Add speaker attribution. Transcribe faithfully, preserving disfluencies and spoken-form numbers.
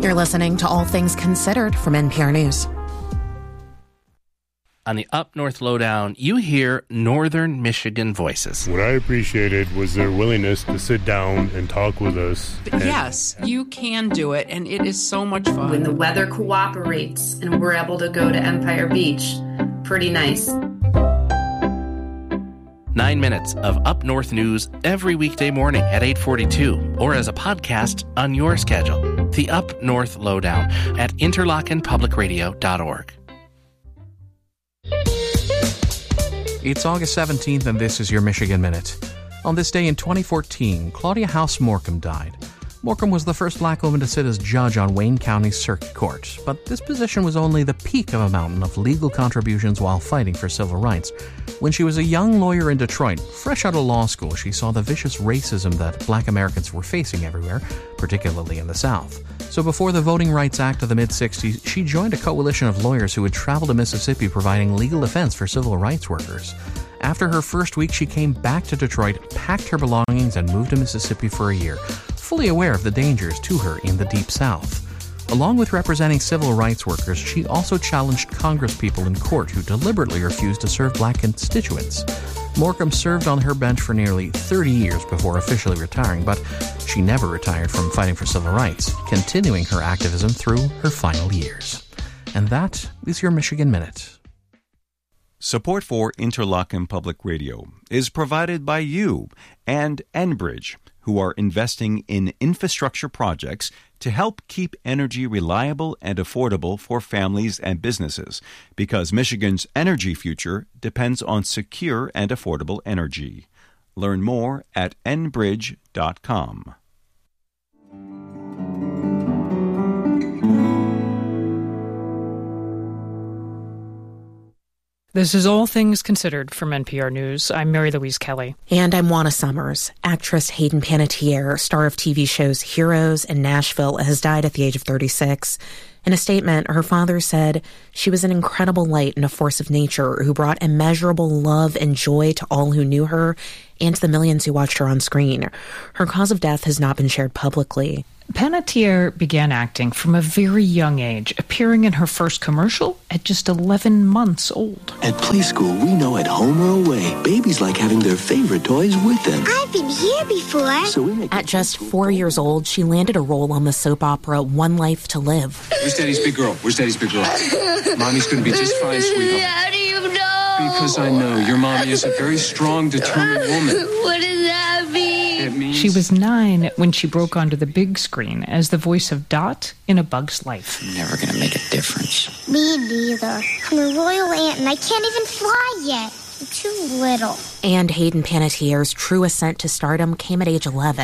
Speaker 1: You're listening to All Things Considered from N P R News.
Speaker 2: On the Up North Lowdown, you hear Northern Michigan voices.
Speaker 3: What I appreciated was their willingness to sit down and talk with us.
Speaker 4: Yes, you can do it, and it is so much fun.
Speaker 5: When the weather cooperates and we're able to go to Empire Beach, pretty nice.
Speaker 2: Nine minutes of Up North news every weekday morning at eight forty-two, or as a podcast on your schedule. The Up North Lowdown at interlochen public radio dot org.
Speaker 6: It's August seventeenth, and this is your Michigan Minute. On this day in twenty fourteen, Claudia House Morcom died. Morcom was the first black woman to sit as judge on Wayne County Circuit Court, but this position was only the peak of a mountain of legal contributions while fighting for civil rights. When she was a young lawyer in Detroit, fresh out of law school, she saw the vicious racism that black Americans were facing everywhere, particularly in the South. So before the Voting Rights Act of the mid-sixties, she joined a coalition of lawyers who would travel to Mississippi providing legal defense for civil rights workers. After her first week, she came back to Detroit, packed her belongings, and moved to Mississippi for a year, fully aware of the dangers to her in the Deep South. Along with representing civil rights workers, she also challenged congresspeople in court who deliberately refused to serve black constituents. Morcom served on her bench for nearly thirty years before officially retiring, but she never retired from fighting for civil rights, continuing her activism through her final years. And that is your Michigan Minute.
Speaker 7: Support for Interlochen Public Radio is provided by you and Enbridge, who are investing in infrastructure projects to help keep energy reliable and affordable for families and businesses, because Michigan's energy future depends on secure and affordable energy. Learn more at enbridge dot com.
Speaker 8: This is All Things Considered from N P R News. I'm Mary Louise Kelly.
Speaker 1: And I'm Juana Summers. Actress Hayden Panettiere, star of T V shows Heroes and Nashville, has died at the age of thirty-six. In a statement, her father said she was an incredible light and a force of nature who brought immeasurable love and joy to all who knew her and to the millions who watched her on screen. Her cause of death has not been shared publicly.
Speaker 8: Panettiere began acting from a very young age, appearing in her first commercial at just eleven months old.
Speaker 9: At Play School, we know at home or away, babies like having their favorite toys with them.
Speaker 10: I've been here before.
Speaker 9: So we make
Speaker 1: At just four years old, she landed a role on the soap opera One Life to Live.
Speaker 11: Where's Daddy's big girl? Where's Daddy's big girl? Mommy's going to be just fine, sweetheart.
Speaker 10: How do you know?
Speaker 11: Because I know. Your mommy is a very strong, determined woman.
Speaker 10: What does that mean?
Speaker 11: It means...
Speaker 8: She was nine when she broke onto the big screen as the voice of Dot in A Bug's Life.
Speaker 12: I'm never going to make a difference.
Speaker 10: Me neither. I'm a royal ant and I can't even fly yet. I'm too little.
Speaker 1: And Hayden Panettiere's true ascent to stardom came at age eleven.